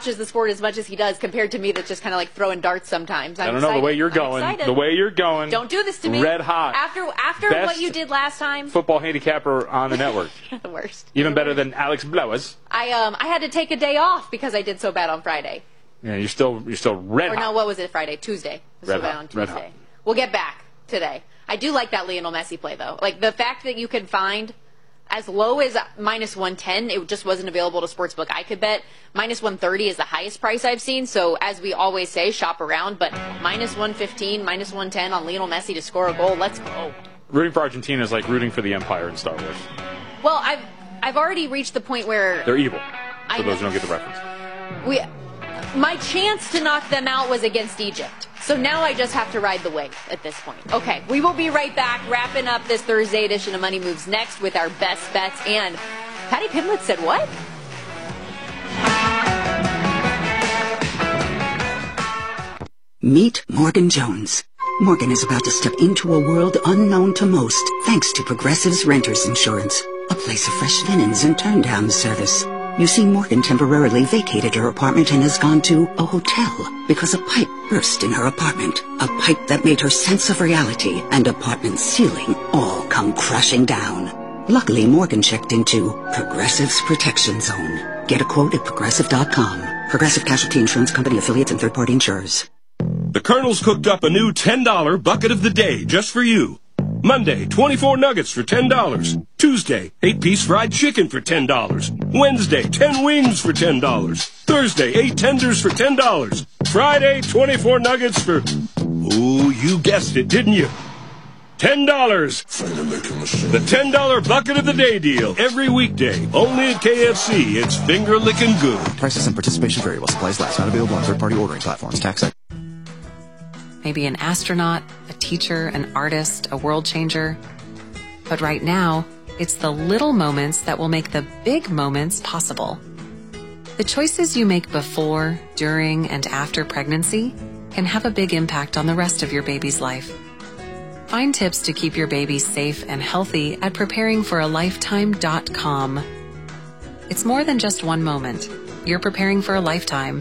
watches the sport as much as he does compared to me that's just kind of like throwing darts sometimes. I don't know the way you're going. The way you're going. Don't do this to me. Red hot. After what you did last time. Football handicapper on the network. You're the worst. Even better than Alex Blewis. I had to take a day off because I did so bad on Friday. Yeah, you're still red hot. Or no, what was it? Friday, Tuesday. Red hot. On Tuesday. We'll get back today. I do like that Lionel Messi play though. Like the fact that you can find as low as minus 110, it just wasn't available to Sportsbook. I could bet minus 130 is the highest price I've seen. So as we always say, shop around. But minus 115, minus 110 on Lionel Messi to score a goal. Let's go. Rooting for Argentina is like rooting for the Empire in Star Wars. Well, I've already reached the point where they're evil. For those who don't get the reference. My chance to knock them out was against Egypt. So now I just have to ride the wave at this point. Okay, we will be right back, wrapping up this Thursday edition of Money Moves next with our best bets. And Patty Pimblett said what? Meet Morgan Jones. Morgan is about to step into a world unknown to most, thanks to Progressive's Renters Insurance, a place of fresh linens and turn-down service. You see, Morgan temporarily vacated her apartment and has gone to a hotel because a pipe burst in her apartment. A pipe that made her sense of reality and apartment ceiling all come crashing down. Luckily, Morgan checked into Progressive's Protection Zone. Get a quote at Progressive.com. Progressive Casualty Insurance Company, affiliates, and third-party insurers. The Colonel's cooked up a new $10 bucket of the day just for you. Monday, 24 nuggets for $10. Tuesday, 8-piece fried chicken for $10. Wednesday, 10 wings for $10. Thursday, 8 tenders for $10. Friday, 24 nuggets for... Oh, you guessed it, didn't you? $10. The $10 bucket of the day deal. Every weekday. Only at KFC. It's finger licking good. Prices and participation vary while supplies last. Not available on third-party ordering platforms. Tax. Maybe an astronaut, a teacher, an artist, a world changer. But right now, it's the little moments that will make the big moments possible. The choices you make before, during, and after pregnancy can have a big impact on the rest of your baby's life. Find tips to keep your baby safe and healthy at preparingforalifetime.com. It's more than just one moment. You're preparing for a lifetime.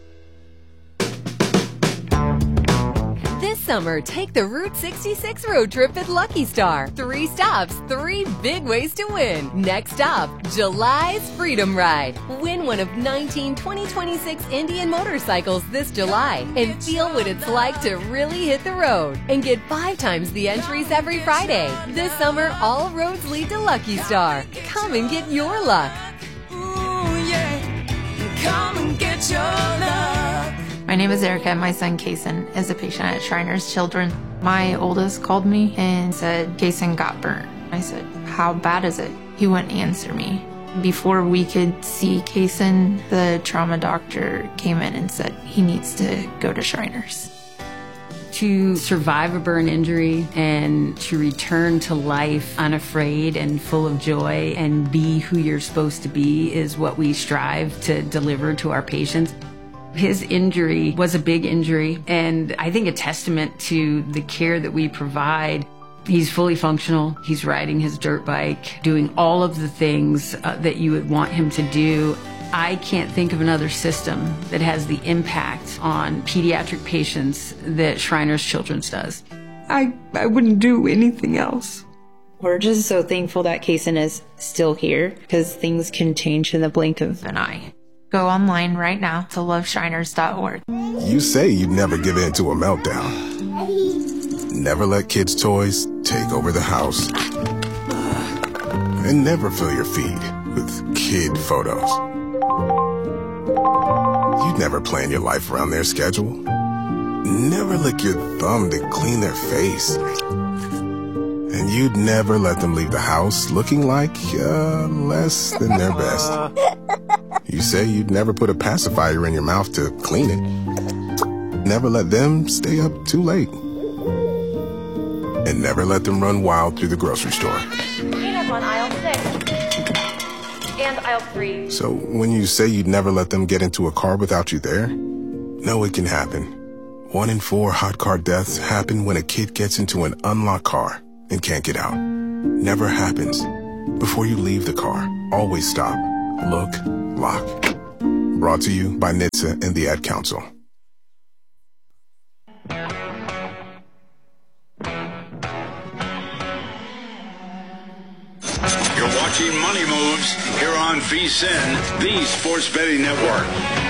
This summer, take the Route 66 road trip at Lucky Star. 3 stops, 3 big ways to win. Next stop, July's Freedom Ride. Win one of 19 2026 Indian motorcycles this July and feel what it's like to really hit the road. And get 5 times the entries every Friday. This summer, all roads lead to Lucky Star. Come and get your luck. Ooh, yeah. Come and get your luck. My name is Erica, and my son, Kason, is a patient at Shriners Children. My oldest called me and said, Kason got burnt. I said, how bad is it? He wouldn't answer me. Before we could see Kason, the trauma doctor came in and said he needs to go to Shriners. To survive a burn injury and to return to life unafraid and full of joy and be who you're supposed to be is what we strive to deliver to our patients. His injury was a big injury, and I think a testament to the care that we provide. He's fully functional. He's riding his dirt bike, doing all of the things that you would want him to do. I can't think of another system that has the impact on pediatric patients that Shriners Children's does. I wouldn't do anything else. We're just so thankful that Kason is still here because things can change in the blink of an eye. Go online right now to loveshriners.org. You say you'd never give in to a meltdown. Never let kids' toys take over the house. And never fill your feed with kid photos. You'd never plan your life around their schedule. Never lick your thumb to clean their face. And you'd never let them leave the house looking like less than their best. You say you'd never put a pacifier in your mouth to clean it. Never let them stay up too late. And never let them run wild through the grocery store. Peanuts on aisle 6 and aisle 3. So when you say you'd never let them get into a car without you there, no, it can happen. 1 in 4 hot car deaths happen when a kid gets into an unlocked car and can't get out. Never happens. Before you leave the car, always stop, look, lock. Brought to you by NHTSA and the Ad Council. You're watching Money Moves here on VSiN, the Sports Betting Network.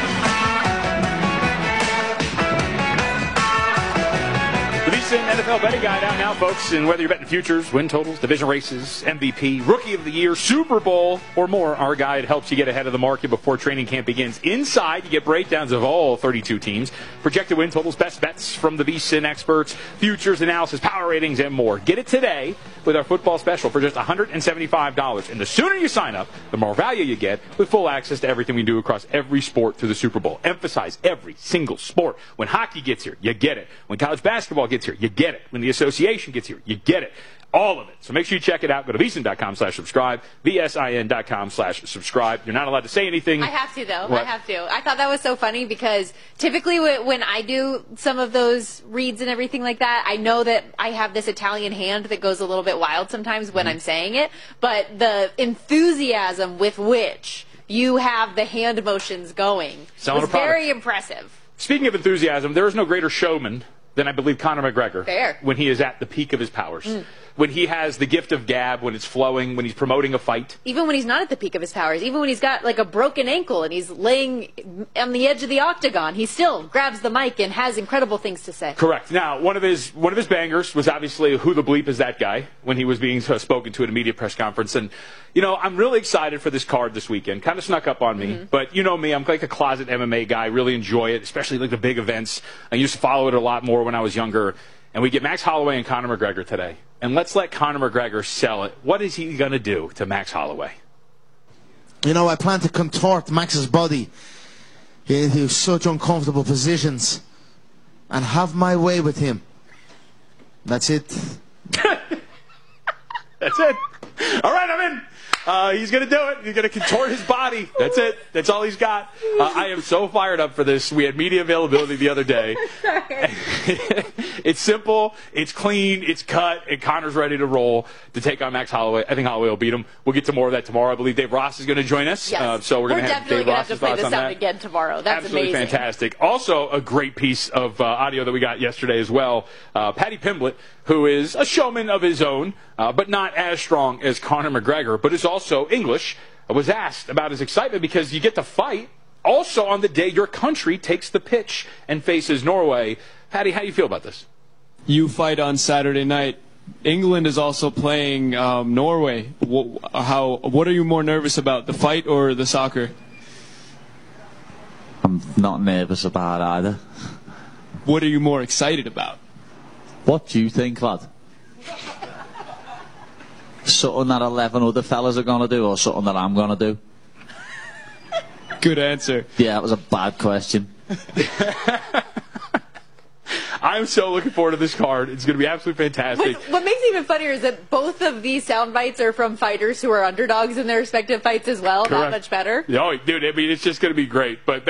The VSiN NFL betting guide out now, folks. And whether you're betting futures, win totals, division races, MVP, Rookie of the Year, Super Bowl, or more, our guide helps you get ahead of the market before training camp begins. Inside, you get breakdowns of all 32 teams, projected win totals, best bets from the VSiN experts, futures analysis, power ratings, and more. Get it today with our football special for just $175. And the sooner you sign up, the more value you get with full access to everything we do across every sport through the Super Bowl. Emphasize every single sport. When hockey gets here, you get it. When college basketball gets here, you get it. When the association gets here, you get it. All of it. So make sure you check it out. Go to VSiN.com/subscribe, VSIN.com/subscribe. You're not allowed to say anything. I have to, though. What? I have to. I thought that was so funny because typically when I do some of those reads and everything like that, I know that I have this Italian hand that goes a little bit wild sometimes when I'm saying it. But the enthusiasm with which you have the hand motions going Selling was a product. very impressive. Speaking of enthusiasm, there is no greater showman than I believe Conor McGregor. Fair. When he is at the peak of his powers. When he has the gift of gab, when it's flowing, when he's promoting a fight. Even when he's not at the peak of his powers, even when he's got like a broken ankle and he's laying on the edge of the octagon, he still grabs the mic and has incredible things to say. Correct. Now, one of his bangers was obviously "Who the bleep is that guy?" when he was being spoken to at a media press conference. And, you know, I'm really excited for this card this weekend. Kind of snuck up on me. But you know me, I'm like a closet MMA guy. Really enjoy it, especially like the big events. I used to follow it a lot more when I was younger. And we get Max Holloway and Conor McGregor today. And let's let Conor McGregor sell it. What is he going to do to Max Holloway? You know, I plan to contort Max's body into such uncomfortable positions and have my way with him. That's it. That's it. All right, I'm in. He's going to do it. He's going to contort his body. That's it. That's all he's got. I am so fired up for this. We had media availability the other day. It's simple. It's clean. It's cut. And Conor's ready to roll to take on Max Holloway. I think Holloway will beat him. We'll get to more of that tomorrow. I believe Dave Ross is going to join us. Yes. So we're going to have definitely Dave going to Ross's have to play thoughts this on out that. again tomorrow. That's Absolutely amazing. fantastic. Also, a great piece of audio that we got yesterday as well. Paddy Pimblett, who is a showman of his own, but not as strong as Conor McGregor, but is also English, was asked about his excitement because you get to fight also on the day your country takes the pitch and faces Norway. Paddy, how do you feel about this? You fight on Saturday night. England is also playing Norway. What are you more nervous about, the fight or the soccer? I'm not nervous about either. What are you more excited about? What do you think, lad? Something that 11 other fellas are going to do or something that I'm going to do? Good answer. Yeah, that was a bad question. I'm so looking forward to this card. It's going to be absolutely fantastic. What makes it even funnier is that both of these sound bites are from fighters who are underdogs in their respective fights as well. Correct. That much better. Oh, dude, I mean, it's just going to be great. But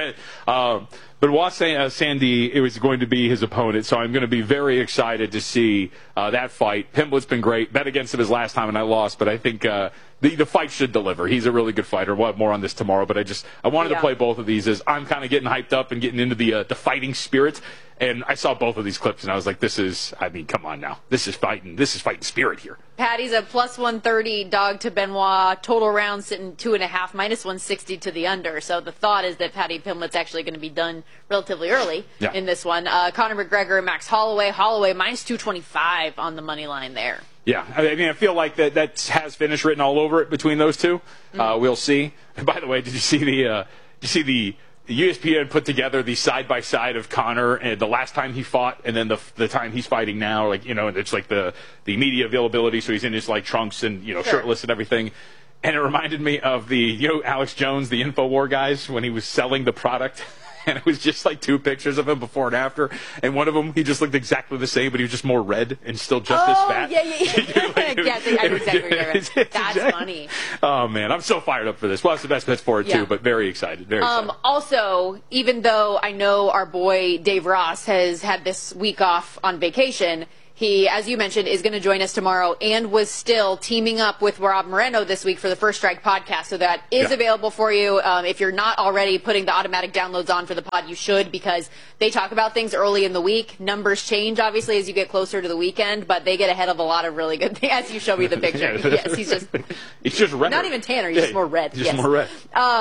Sandy, it was going to be his opponent, so I'm going to be very excited to see that fight. Pimblett's been great. Bet against him his last time, and I lost, but I think the fight should deliver. He's a really good fighter. We'll have more on this tomorrow, but I wanted to play both of these as I'm kind of getting hyped up and getting into the fighting spirit. And I saw both of these clips, and I was like, come on now. This is fighting spirit here. Patty's a plus 130 dog to Benoit. Total round sitting 2.5, minus 160 to the under. So the thought is that Paddy Pimblett's actually going to be done relatively early in this one. Conor McGregor and Max Holloway. Holloway minus 225 on the money line there. Yeah, I mean, I feel like that has finish written all over it between those two. We'll see. And by the way, did you see the ESPN put together the side-by-side of Conor and the last time he fought and then the time he's fighting now? Like, you know, it's like the media availability, so he's in his, like, trunks and, you know, shirtless and everything. And it reminded me of Alex Jones, the InfoWar guys, when he was selling the product. And it was just like two pictures of him before and after. And one of them, he just looked exactly the same, but he was just more red and still just as fat. Yeah. I know exactly what you're right. That's funny. Oh, man. I'm so fired up for this. Well, that's the best bets for it, too, but very excited. Very excited. Also, even though I know our boy Dave Ross has had this week off on vacation, He, as you mentioned, is going to join us tomorrow and was still teaming up with Rob Moreno this week for the First Strike podcast. So that is available for you. If you're not already putting the automatic downloads on for the pod, you should, because they talk about things early in the week. Numbers change, obviously, as you get closer to the weekend, but they get ahead of a lot of really good things. As you show me the picture. Yes, he's just red. Not even tanner, he's just more red. Just more red.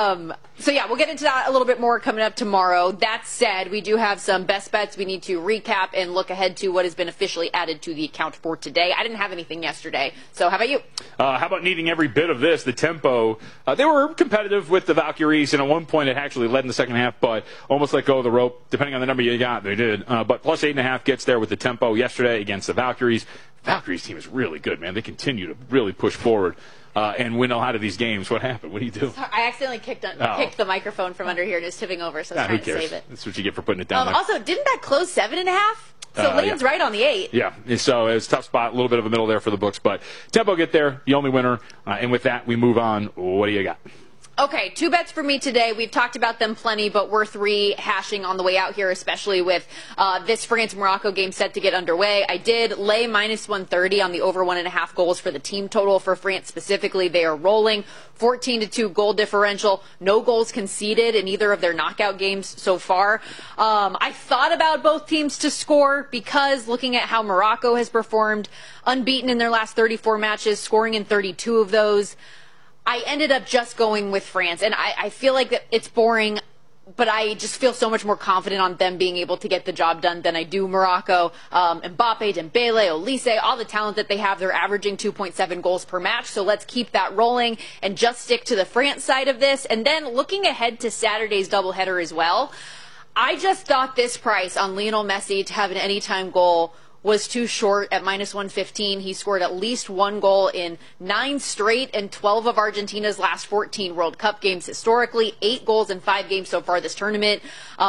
So we'll get into that a little bit more coming up tomorrow. That said, we do have some best bets we need to recap and look ahead to what has been officially added to the account for today. I didn't have anything yesterday. So how about you? How about needing every bit of this? The tempo. They were competitive with the Valkyries, and at one point it actually led in the second half, but almost let go of the rope. Depending on the number you got, they did. But plus 8.5 gets there with the tempo yesterday against the Valkyries. Valkyries team is really good, man. They continue to really push forward. And win a lot of these games. What happened? What do you do? Sorry, I accidentally kicked the microphone from under here and it's tipping over, so I was trying to save it. That's what you get for putting it down there. Also, didn't that close 7.5? So Land's right on the 8. Yeah, so it was a tough spot, a little bit of a middle there for the books, but tempo get there, the only winner. And with that, we move on. What do you got? Okay, 2 bets for me today. We've talked about them plenty, but we're rehashing on the way out here, especially with this France-Morocco game set to get underway. I did lay -130 on the over 1.5 goals for the team total for France specifically. They are rolling 14-2 goal differential, no goals conceded in either of their knockout games so far. I thought about both teams to score because looking at how Morocco has performed, unbeaten in their last 34 matches, scoring in 32 of those, I ended up just going with France, and I feel like that it's boring, but I just feel so much more confident on them being able to get the job done than I do Morocco. Mbappe, Dembele, Olise, all the talent that they have, they're averaging 2.7 goals per match, so let's keep that rolling and just stick to the France side of this. And then looking ahead to Saturday's doubleheader as well, I just thought this price on Lionel Messi to have an anytime goal was too short at -115. He scored at least 1 goal in 9 straight and 12 of Argentina's last 14 World Cup games historically, 8 goals in 5 games so far this tournament.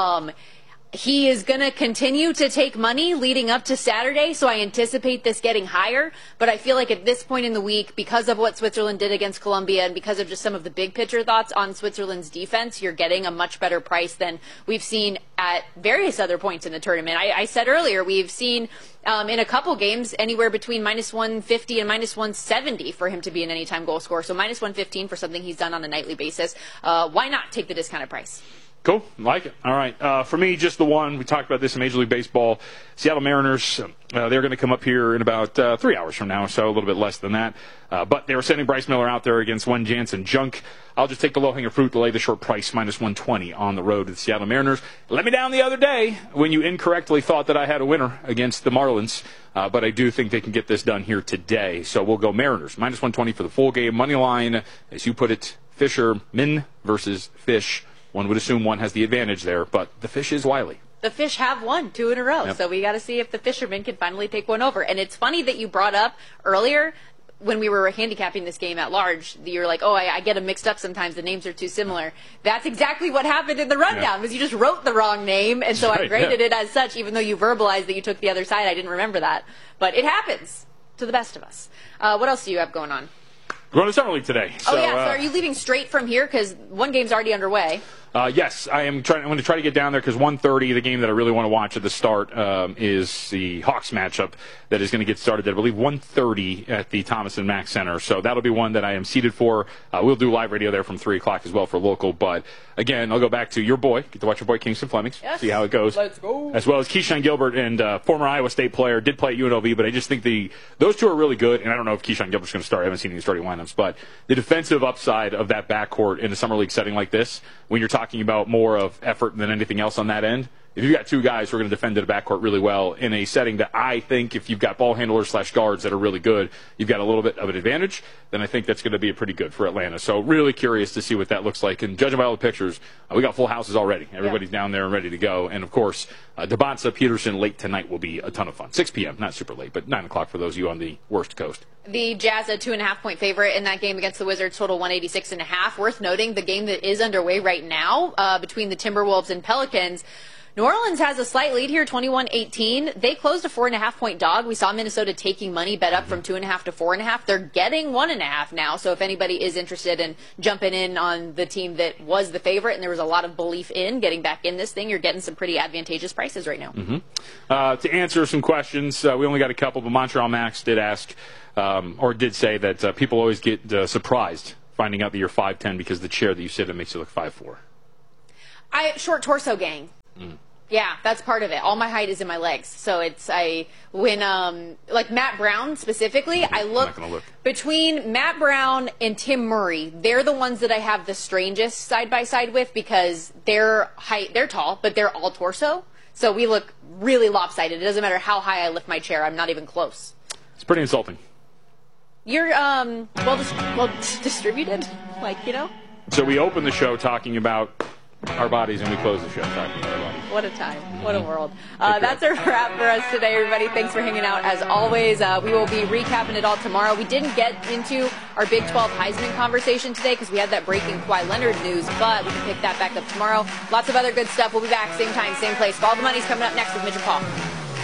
He is going to continue to take money leading up to Saturday, so I anticipate this getting higher. But I feel like at this point in the week, because of what Switzerland did against Colombia and because of just some of the big picture thoughts on Switzerland's defense, you're getting a much better price than we've seen at various other points in the tournament. I said earlier, we've seen in a couple games anywhere between -150 and -170 for him to be an anytime goal scorer. So -115 for something he's done on a nightly basis. Why not take the discounted price? Cool. Like it. All right. For me, just the one. We talked about this in Major League Baseball. Seattle Mariners, they're going to come up here in about 3 hours from now, so a little bit less than that. But they were sending Bryce Miller out there against one Jansen Junk. I'll just take the low-hanging fruit to lay the short price, -120 on the road to the Seattle Mariners. Let me down the other day when you incorrectly thought that I had a winner against the Marlins. But I do think they can get this done here today. So we'll go Mariners, -120 for the full game. Money line, as you put it, Fishermen versus Fish. One would assume one has the advantage there, but the Fish is wily. The Fish have won 2 in a row, so we got to see if the Fishermen can finally take one over. And it's funny that you brought up earlier when we were handicapping this game at large, you're like, oh, I get them mixed up sometimes. The names are too similar. That's exactly what happened in the rundown, was you just wrote the wrong name, and so I graded it as such, even though you verbalized that you took the other side. I didn't remember that. But it happens to the best of us. What else do you have going on? We're going to Summer League today. So are you leaving straight from here? Because one game's already underway. Yes, I'm going to try to get down there because 1:30, the game that I really want to watch at the start, is the Hawks matchup that is going to get started at, I believe, 1:30 at the Thomas and Mack Center. So that'll be one that I am seated for. We'll do live radio there from 3 o'clock as well for local. But, again, I'll go back to your boy. Get to watch your boy Kingston Flemings. Yes. See how it goes. Let's go. As well as Keyshawn Gilbert and former Iowa State player. Did play at UNLV, but I just think those two are really good. And I don't know if Keyshawn Gilbert's going to start. I haven't seen any starting lineups. But the defensive upside of that backcourt in a Summer League setting like this, when you're talking about more of effort than anything else on that end, if you've got 2 guys who are going to defend the backcourt really well in a setting that I think if you've got ball handlers / guards that are really good, you've got a little bit of an advantage, then I think that's going to be pretty good for Atlanta. So really curious to see what that looks like. And judging by all the pictures, we got full houses already. Everybody's down there and ready to go. And, of course, Devonta Peterson late tonight will be a ton of fun. 6 p.m., not super late, but 9 o'clock for those of you on the worst coast. The Jazz, a 2.5-point favorite in that game against the Wizards, total 186.5. Worth noting, the game that is underway right now between the Timberwolves and Pelicans, New Orleans has a slight lead here, 21-18. They closed a 4.5-point dog. We saw Minnesota taking money, bet up from 2.5 to 4.5. They're getting 1.5 now. So if anybody is interested in jumping in on the team that was the favorite and there was a lot of belief in getting back in this thing, you're getting some pretty advantageous prices right now. To answer some questions, we only got a couple, but Montreal Max did ask, or did say that people always get surprised finding out that you're 5'10" because the chair that you sit in makes you look 5'4". Short torso gang. Yeah, that's part of it. All my height is in my legs. So like Matt Brown specifically, I look between Matt Brown and Tim Murray. They're the ones that I have the strangest side by side with because they're tall, but they're all torso. So we look really lopsided. It doesn't matter how high I lift my chair. I'm not even close. It's pretty insulting. You're well distributed, So we open the show talking about our bodies, and we close the show talking about our bodies. What a time. What a world. That's a wrap for us today, everybody. Thanks for hanging out. As always, we will be recapping it all tomorrow. We didn't get into our Big 12 Heisman conversation today because we had that breaking Kawhi Leonard news, but we can pick that back up tomorrow. Lots of other good stuff. We'll be back same time, same place. Follow the Money's coming up next with Mitch and Paul.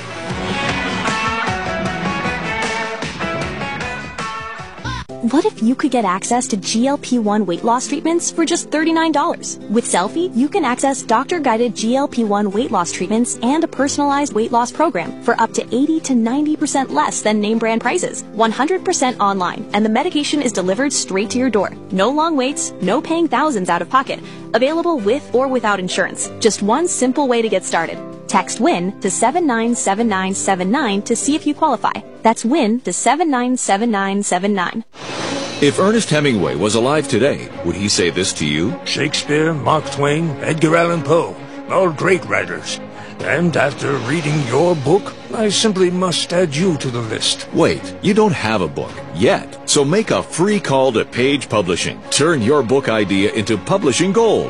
What if you could get access to GLP-1 weight loss treatments for just $39? With Selfie, you can access doctor-guided GLP-1 weight loss treatments and a personalized weight loss program for up to 80 to 90% less than name brand prices. 100% online, and the medication is delivered straight to your door. No long waits, no paying thousands out of pocket. Available with or without insurance. Just one simple way to get started. Text WIN to 797979 to see if you qualify. That's WIN to 797979. If Ernest Hemingway was alive today, would he say this to you? Shakespeare, Mark Twain, Edgar Allan Poe, all great writers. And after reading your book, I simply must add you to the list. Wait, you don't have a book yet. So make a free call to Page Publishing. Turn your book idea into publishing gold.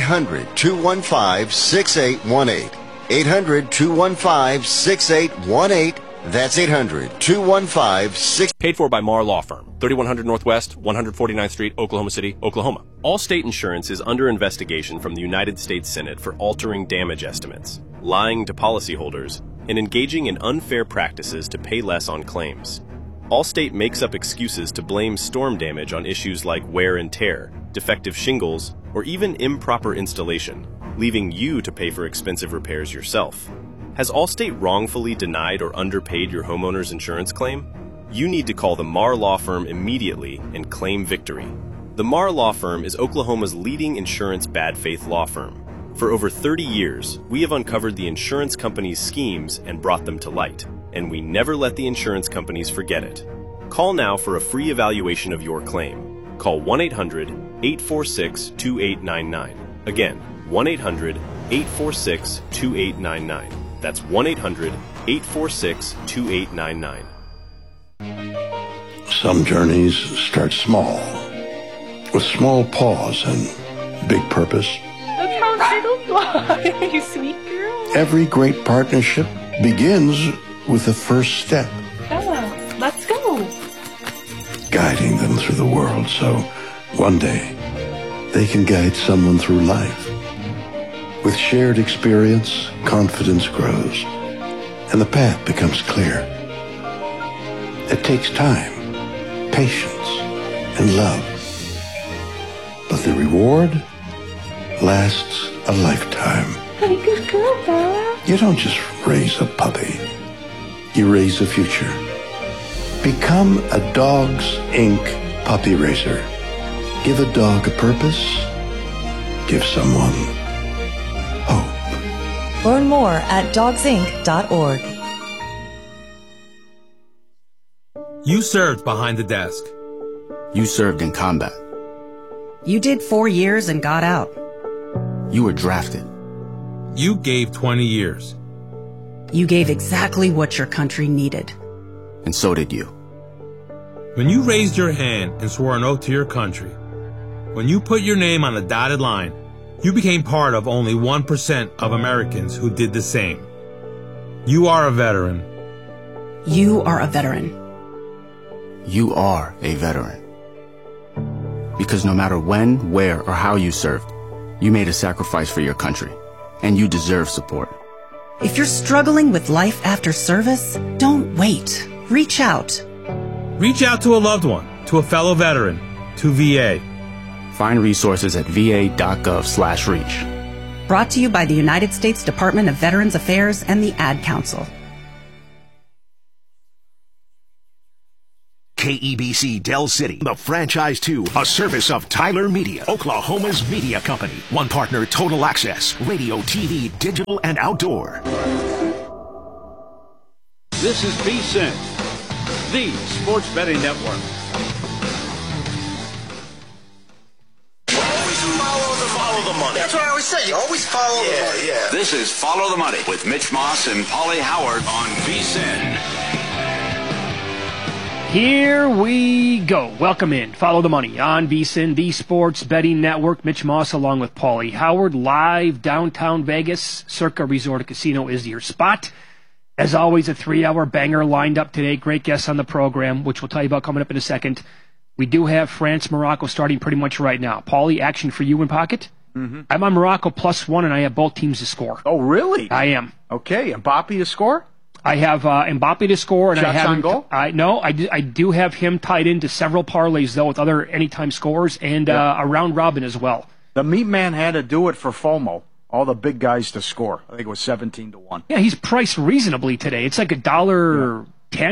800-215-6818. 800-215-6818. That's 800-215-6... Paid for by Marr Law Firm, 3100 Northwest, 149th Street, Oklahoma City, Oklahoma. Allstate Insurance is under investigation from the United States Senate for altering damage estimates, lying to policyholders, and engaging in unfair practices to pay less on claims. Allstate makes up excuses to blame storm damage on issues like wear and tear, defective shingles, or even improper installation, leaving you to pay for expensive repairs yourself. Has Allstate wrongfully denied or underpaid your homeowner's insurance claim? You need to call the Marr Law Firm immediately and claim victory. The Marr Law Firm is Oklahoma's leading insurance bad faith law firm. For over 30 years, we have uncovered the insurance companies' schemes and brought them to light, and we never let the insurance companies forget it. Call now for a free evaluation of your claim. Call 1-800-846-2899. Again, 1-800-846-2899. That's 1-800-846-2899. Some journeys start small, with small pause and big purpose. That's how Skittles fly, you sweet girl. Every great partnership begins with the first step. Bella, let's go. Guiding them through the world so one day they can guide someone through life. With shared experience, confidence grows, and the path becomes clear. It takes time, patience, and love. But the reward lasts a lifetime. Hey, good girl, Bella. You don't just raise a puppy. You raise a future. Become a Dogs Inc. puppy raiser. Give a dog a purpose. Give someone hope. Learn more at dogsinc.org. You served behind the desk. You served in combat. You did 4 years and got out. You were drafted. You gave 20 years. You gave exactly what your country needed. And so did you. When you raised your hand and swore an oath to your country, when you put your name on a dotted line, you became part of only 1% of Americans who did the same. You are a veteran. You are a veteran. You are a veteran. Because no matter when, where, or how you served, you made a sacrifice for your country. and you deserve support. If you're struggling with life after service, don't wait. Reach out. Reach out to a loved one, to a fellow veteran, to VA. Find resources at va.gov/reach. Brought to you by the United States Department of Veterans Affairs and the Ad Council. KEBC Del City, the franchise 2, a service of Tyler Media, Oklahoma's media company. One partner, Total Access, radio, TV, digital, and outdoor. This is VSiN, the Sports Betting Network. Follow the money. That's what I always say. You always follow the money. Yeah. This is Follow the Money with Mitch Moss and Paulie Howard on VSiN. Here we go. Welcome in. Follow the Money on VSiN, the Sports Betting Network. Mitch Moss along with Paulie Howard, live downtown Vegas. Circa Resort and Casino is your spot. As always, a 3-hour banger lined up today. Great guests on the program, which we'll tell you about coming up in a second. We do have France-Morocco starting pretty much right now. Paulie, action for you in pocket? Mm-hmm. I'm on Morocco +1, and I have both teams to score. Oh, really? I am. Okay, Mbappe to score? I have Mbappe to score, and Shots I have on goal? I do have him tied into several parlays though with other anytime scores and a round robin as well. The meat man had to do it for FOMO. All the big guys to score. I think it was 17-1. Yeah, he's priced reasonably today. It's like $1.10,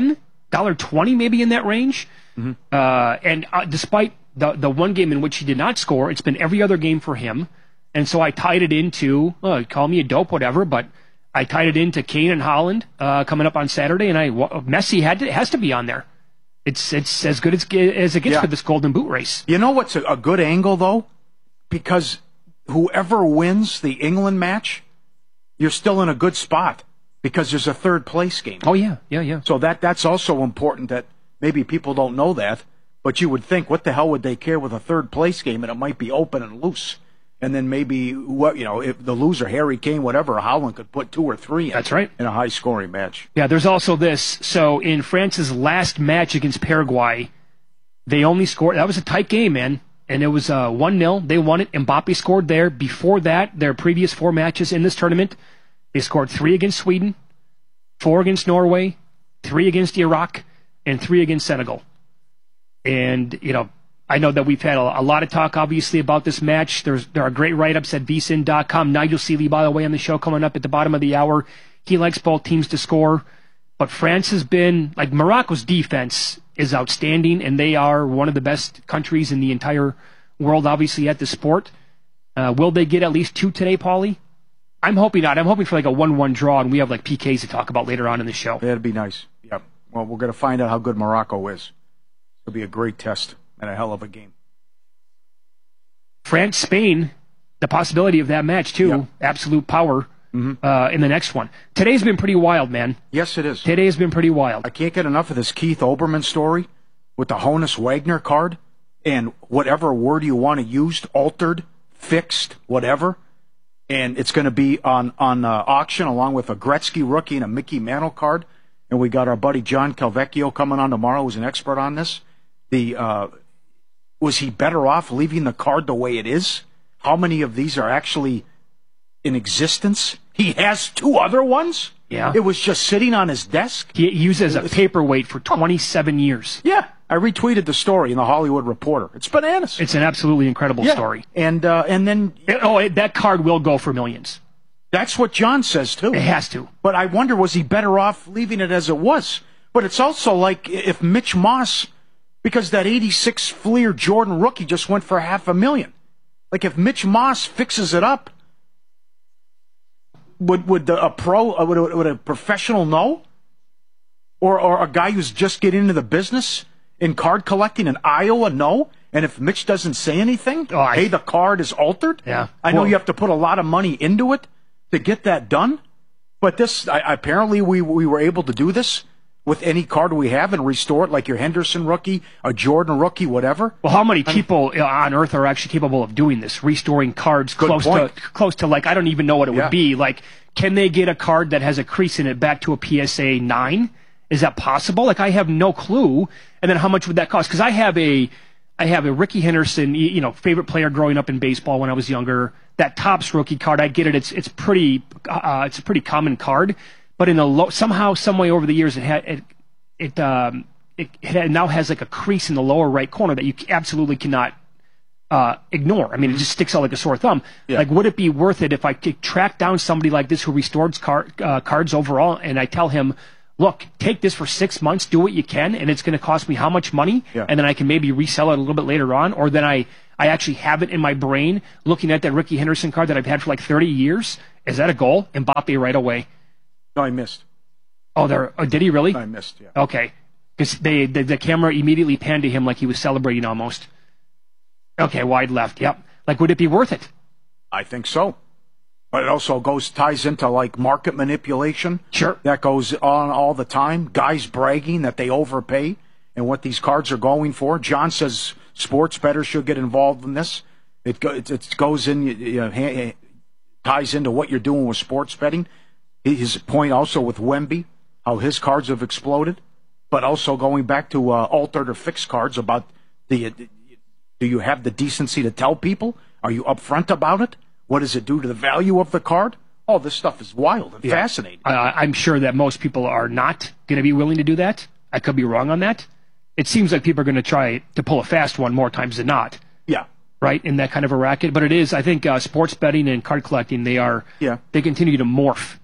$1.20 maybe in that range. Mm-hmm. And despite the one game in which he did not score, it's been every other game for him. And so I tied it into, call me a dope, whatever, but I tied it into Kane and Haaland coming up on Saturday, and Messi has to be on there. It's as good as it gets for this Golden Boot race. You know what's a good angle, though? Because whoever wins the England match, you're still in a good spot because there's a third-place game. Oh, yeah. So that's also important that maybe people don't know that, but you would think, what the hell would they care with a third-place game, and it might be open and loose. And then maybe, if the loser, Harry Kane, whatever, Haaland could put 2 or 3 in. That's right. In a high-scoring match. Yeah, there's also this. So in France's last match against Paraguay, they only scored. That was a tight game, man. And it was 1-0. They won it. Mbappe scored there. Before that, their previous 4 matches in this tournament, they scored 3 against Sweden, 4 against Norway, 3 against Iraq, and 3 against Senegal. And, I know that we've had a lot of talk, obviously, about this match. There are great write-ups at vsin.com. Nigel Seeley, by the way, on the show coming up at the bottom of the hour. He likes both teams to score. But France has been, Morocco's defense is outstanding, and they are one of the best countries in the entire world, obviously, at the sport. Will they get at least 2 today, Paulie? I'm hoping not. I'm hoping for a 1-1 draw, and we have PKs to talk about later on in the show. That'd be nice. Yeah. Well, we're going to find out how good Morocco is. It'll be a great test. And a hell of a game. France, Spain, the possibility of that match, too. Yep. Absolute power in the next one. Today's been pretty wild, man. Yes, it is. Today has been pretty wild. I can't get enough of this Keith Olbermann story with the Honus Wagner card and whatever word you want to use, altered, fixed, whatever. And it's going to be on auction along with a Gretzky rookie and a Mickey Mantle card. And we got our buddy John Calvecchio coming on tomorrow, who's an expert on this. Was he better off leaving the card the way it is? How many of these are actually in existence? He has 2 other ones? Yeah. It was just sitting on his desk? He used it as a paperweight for 27 years. Yeah. I retweeted the story in the Hollywood Reporter. It's bananas. It's an absolutely incredible story. And then... that card will go for millions. That's what John says, too. It has to. But I wonder, was he better off leaving it as it was? But it's also like if Mitch Moss... Because that 86 Fleer Jordan rookie just went for $500,000. If Mitch Moss fixes it up, would a professional know? Or a guy who's just getting into the business in card collecting in Iowa know? And if Mitch doesn't say anything, hey, the card is altered? Yeah. I know you have to put a lot of money into it to get that done. But apparently we were able to do this with any card we have and restore it, like your Henderson rookie, a Jordan rookie, whatever. Well, how many people on Earth are actually capable of doing this, restoring cards close to I don't even know what it would be. Can they get a card that has a crease in it back to a PSA 9? Is that possible? I have no clue. And then how much would that cost? Because I have a Ricky Henderson, favorite player growing up in baseball when I was younger. that Topps rookie card, I get it. It's a pretty common card, but in somehow, some way over the years, it now has like a crease in the lower right corner that you absolutely cannot ignore. I mean, it just sticks out like a sore thumb. Yeah. Like, would it be worth it if I could track down somebody like this who restores cards overall, and I tell him, look, take this for 6 months, do what you can, and it's going to cost me how much money, and then I can maybe resell it a little bit later on, or then I actually have it in my brain looking at that Ricky Henderson card that I've had for like 30 years. Is that a goal? Mbappe right away. No, I missed. Oh, did he really? I missed, yeah. Okay. Because the camera immediately panned to him like he was celebrating almost. Okay, wide left, yep. Like, would it be worth it? I think so. But it also ties into like market manipulation. Sure. That goes on all the time. Guys bragging that they overpay and what these cards are going for. John says sports bettors should get involved in this. It goes in, ties into what you're doing with sports betting. His point also with Wemby, how his cards have exploded, but also going back to altered or fixed cards about do you have the decency to tell people? Are you upfront about it? What does it do to the value of the card? All this stuff is wild and fascinating. I'm sure that most people are not going to be willing to do that. I could be wrong on that. It seems like people are going to try to pull a fast one more times than not. Yeah. Right, in that kind of a racket. But it is, I think, sports betting and card collecting, they continue to morph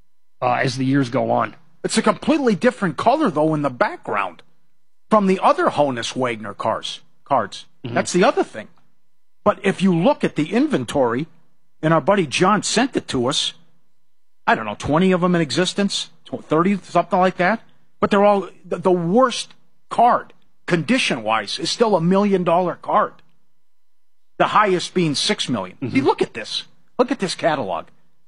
as the years go on. It's a completely different color, though, in the background from the other Honus Wagner cards. Mm-hmm. That's the other thing. But if you look at the inventory, and our buddy John sent it to us, I don't know, 20 of them in existence, 30, something like that. But they're all, the worst card, condition-wise, is still $1 million card. The highest being $6 million. Mm-hmm. See, look at this. Look at this catalog.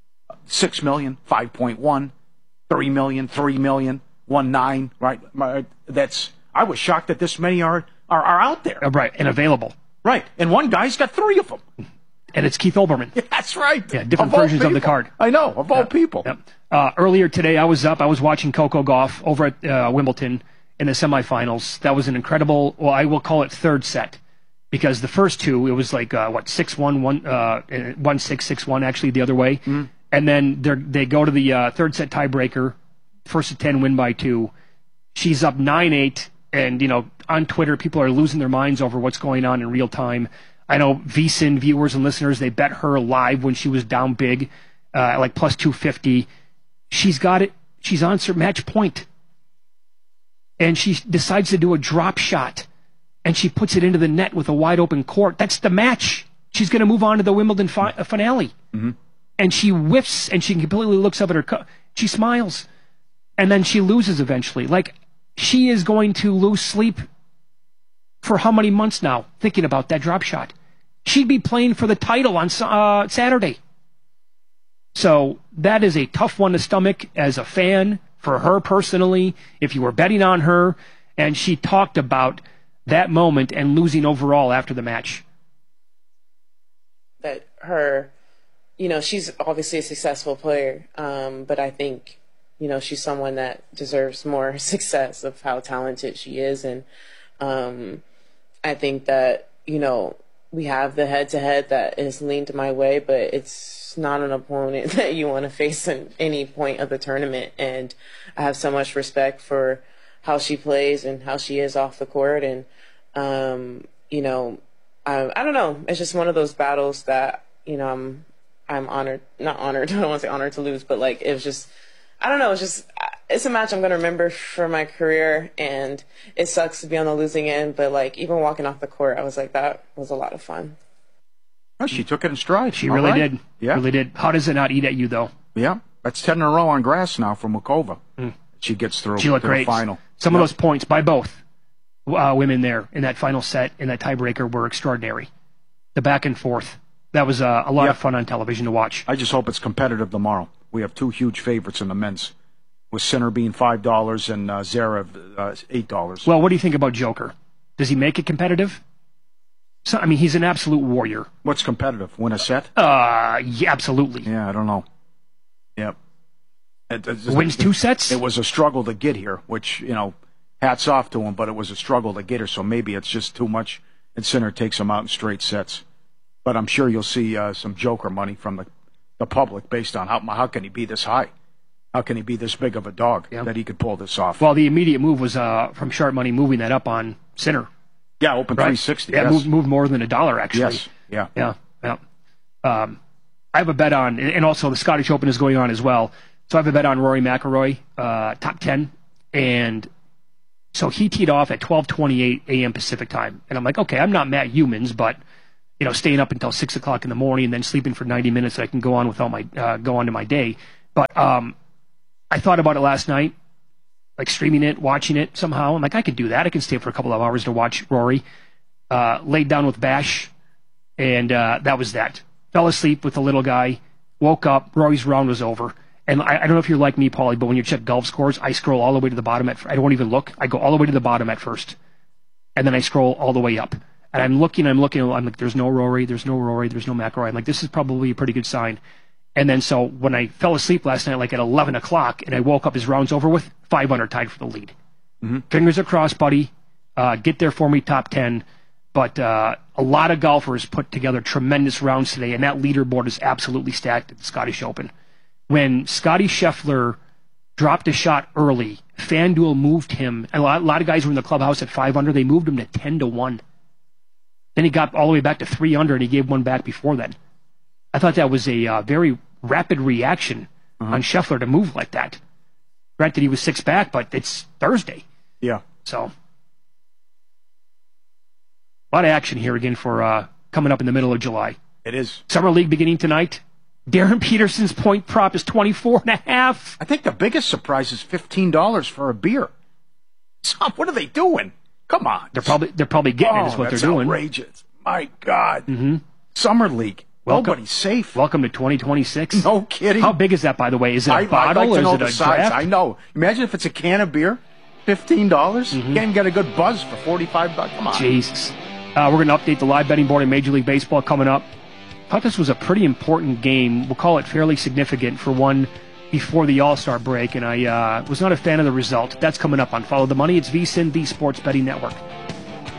$6 million, 5.1, $3 million, $3 million, 1.9, right? I was shocked that this many are out there. Right, and available. Right, and one guy's got 3 of them. And it's Keith Olbermann. Yeah, that's right. Yeah, different versions of the card. I know, of all people. Yep. Earlier today, I was watching Coco Gauff over at Wimbledon in the semifinals. That was an incredible, well, I will call it third set. Because the first two, it was like, 6-1, 1-6, 6-1, actually, the other way. Mm-hmm. And then they go to the third set tiebreaker, first of 10, win by 2. She's up 9-8, and, on Twitter, people are losing their minds over what's going on in real time. I know VSiN viewers and listeners, they bet her live when she was down big, like plus 250. She's got it. She's on match point. And she decides to do a drop shot. And she puts it into the net with a wide open court. That's the match. She's going to move on to the Wimbledon finale. Mm-hmm. And she whiffs, and she completely looks up at her she smiles. And then she loses eventually. Like, she is going to lose sleep for how many months now, thinking about that drop shot. She'd be playing for the title on Saturday. So that is a tough one to stomach as a fan, for her personally, if you were betting on her. And she talked about that moment and losing overall after the match. That her, she's obviously a successful player, but I think, she's someone that deserves more success of how talented she is. And I think that, we have the head-to-head that is leaned my way, but it's not an opponent that you want to face at any point of the tournament. And I have so much respect for how she plays and how she is off the court. And, I don't know. It's just one of those battles that, I'm honored, not honored, I don't want to say honored to lose, but like, it was just, I don't know, it's a match I'm going to remember for my career, and it sucks to be on the losing end, but like, even walking off the court, I was like, that was a lot of fun. Oh, she took it in stride. She really did. Yeah. Really did. How does it not eat at you, though? Yeah. That's 10 in a row on grass now for Mukova. She gets through she looked to great. The final. Some of those points by both women there in that final set, in that tiebreaker, were extraordinary. The back and forth. That was a lot of fun on television to watch. I just hope it's competitive tomorrow. We have 2 huge favorites in the men's, with Sinner being $5 and Zverev $8. Well, what do you think about Joker? Does he make it competitive? So, I mean, he's an absolute warrior. What's competitive? Win a set? Yeah, absolutely. Yeah, I don't know. Yep. Wins 2 sets? It was a struggle to get here, which, hats off to him, but it was a struggle to get here, so maybe it's just too much, and Sinner takes him out in straight sets. But I'm sure you'll see some joker money from the public based on how can he be this high? How can he be this big of a dog that he could pull this off? Well, the immediate move was from Sharp Money moving that up on Sinner. Yeah, open 360. Yeah, yes. moved more than $1 actually. Yes. Yeah. I have a bet on, and also the Scottish Open is going on as well. So I have a bet on Rory McIlroy, top 10, and so he teed off at 12:28 a.m. Pacific time, and I'm like, okay, I'm not Matt Humans, but staying up until 6 o'clock in the morning and then sleeping for 90 minutes so I can go on without go on to my day. But I thought about it last night, like streaming it, watching it somehow. I'm like, I could do that. I can stay for a couple of hours to watch Rory. Laid down with Bash, and that was that. Fell asleep with the little guy, woke up, Rory's round was over. And I don't know if you're like me, Paulie, but when you check golf scores, I scroll all the way to the bottom. I don't even look. I go all the way to the bottom at first, and then I scroll all the way up. And I'm looking, I'm like, there's no Rory, there's no McIlroy. I'm like, this is probably a pretty good sign. And then so when I fell asleep last night, like at 11 o'clock, and I woke up, his round's over with, 500 tied for the lead. Mm-hmm. Fingers are crossed, buddy. Get there for me, top 10. But a lot of golfers put together tremendous rounds today, and that leaderboard is absolutely stacked at the Scottish Open. When Scotty Scheffler dropped a shot early, FanDuel moved him, and a lot of guys were in the clubhouse at 5 under. They moved him to 10-1. Then he got all the way back to 3 under, and he gave one back before then. I thought that was a very rapid reaction on Scheffler to move like that. Granted, he was 6 back, but it's Thursday. Yeah. So, a lot of action here again for coming up in the middle of July. It is. Summer League beginning tonight. Darren Peterson's point prop is 24.5. I think the biggest surprise is $15 for a beer. So, what are they doing? Come on. They're probably getting it is what they're doing. Outrageous. My God. Mm-hmm. Summer League. Nobody's safe. Welcome to 2026. No kidding. How big is that, by the way? Is it a bottle I'd like to or know is it the a size. draft? I know. Imagine if it's a can of beer, $15. You can't even get a good buzz for $45. Come on. Jesus. We're going to update the live betting board in Major League Baseball coming up. Thought this was a pretty important game. We'll call it fairly significant for one before the All-Star break, and I was not a fan of the result. That's coming up on Follow the Money. It's VSiN, the Sports Betting Network.